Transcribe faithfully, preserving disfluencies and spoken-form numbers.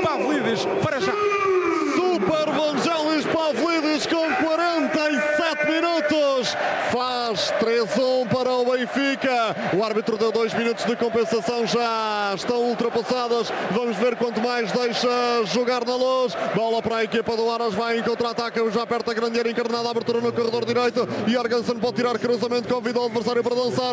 Pavlidis para já. Super Vangelis Pavlidis com quarenta e sete minutos. Faz três a um para o Benfica. O árbitro deu dois minutos de compensação. Já estão ultrapassadas. Vamos ver quanto mais deixa jogar na Luz. Bola para a equipa do Aras. Vai em contra-ataque. Já perto da grande área encarnada. Abertura no corredor direito. Jorgensen pode tirar cruzamento. Convida o adversário para dançar.